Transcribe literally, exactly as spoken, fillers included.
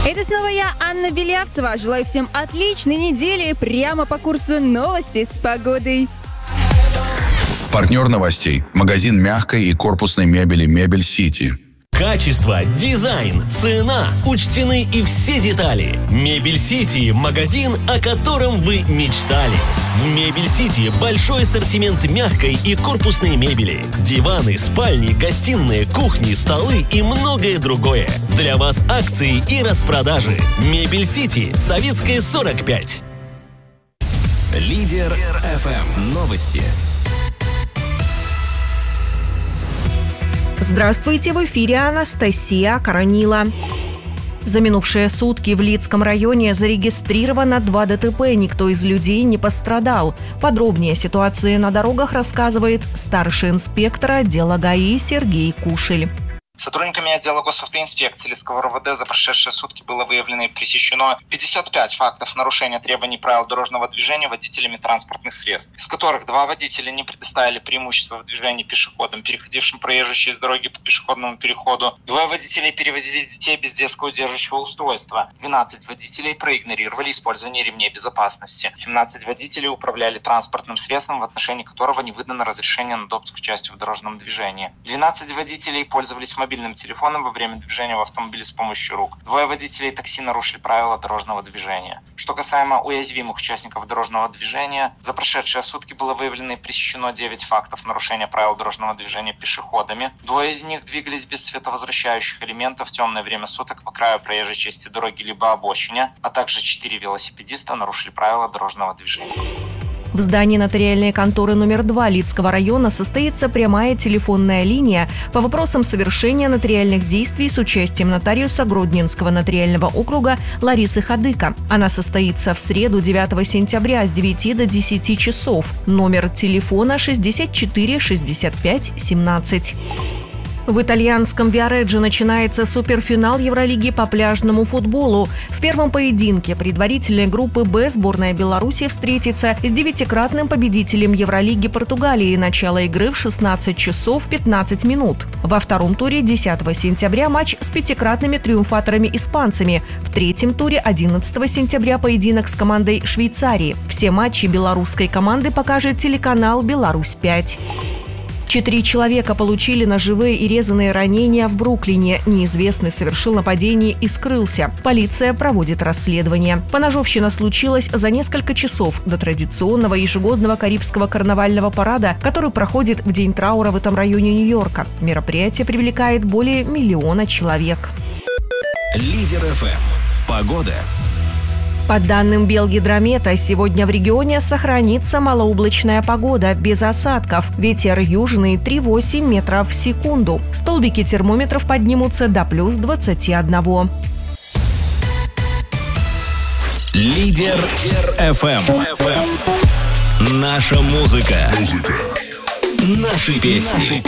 Это снова я, Анна Белявцева. Желаю всем отличной недели прямо по курсу новости с погодой. Партнер новостей. Магазин мягкой и корпусной мебели «Мебель Сити». Качество, дизайн, цена. Учтены и все детали. Мебель Сити – магазин, о котором вы мечтали. В Мебель Сити большой ассортимент мягкой и корпусной мебели. Диваны, спальни, гостиные, кухни, столы и многое другое. Для вас акции и распродажи. Мебель Сити, Советская, сорок пять. Лидер эф эм. Новости. Здравствуйте, в эфире Анастасия Коронила. За минувшие сутки в Лидском районе зарегистрировано два ДТП, никто из людей не пострадал. Подробнее о ситуации на дорогах рассказывает старший инспектор отдела ГАИ Сергей Кушель. Сотрудниками отдела госавтоинспекции Лидского эр вэ дэ за прошедшие сутки было выявлено и пресечено пятьдесят пять фактов нарушения требований правил дорожного движения водителями транспортных средств, из которых два водителя не предоставили преимущество в движении пешеходам, переходившим проезжую часть дороги по пешеходному переходу, двое водителей перевозили детей без детского удерживающего устройства, двенадцать водителей проигнорировали использование ремней безопасности, семнадцать водителей управляли транспортным средством, в отношении которого не выдано разрешение на допуск к участию в дорожном движении, двенадцать водителей пользовались мобильным мобильным телефоном во время движения в автомобиле с помощью рук. Двое водителей такси нарушили правила дорожного движения. Что касаемо уязвимых участников дорожного движения, за прошедшие сутки было выявлено и пресечено девять фактов нарушения правил дорожного движения пешеходами. Двое из них двигались без световозвращающих элементов в темное время суток по краю проезжей части дороги либо обочине, а также четыре велосипедиста нарушили правила дорожного движения. В здании нотариальной конторы номер два Лидского района состоится прямая телефонная линия по вопросам совершения нотариальных действий с участием нотариуса Гродненского нотариального округа Ларисы Хадыка. Она состоится в среду девятого сентября с девяти до десяти часов. Номер телефона шестьдесят четыре шестьдесят пять семнадцать. В итальянском Виареджо начинается суперфинал Евролиги по пляжному футболу. В первом поединке предварительной группы «Б» сборная Беларуси встретится с девятикратным победителем Евролиги Португалии. Начало игры в шестнадцать часов пятнадцать минут. Во втором туре десятого сентября матч с пятикратными триумфаторами-испанцами. В третьем туре одиннадцатого сентября поединок с командой Швейцарии. Все матчи белорусской команды покажет телеканал «Беларусь пять». Четыре человека получили ножевые и резаные ранения в Бруклине. Неизвестный совершил нападение и скрылся. Полиция проводит расследование. Поножовщина случилась за несколько часов до традиционного ежегодного Карибского карнавального парада, который проходит в день траура в этом районе Нью-Йорка. Мероприятие привлекает более миллиона человек. Лидер эф эм. Погода. По данным Белгидромета, сегодня в регионе сохранится малооблачная погода, без осадков. Ветер южный три целых восемь десятых метров в секунду. Столбики термометров поднимутся до плюс двадцати одного. Лидер эф эм. Наша музыка. Наши песни.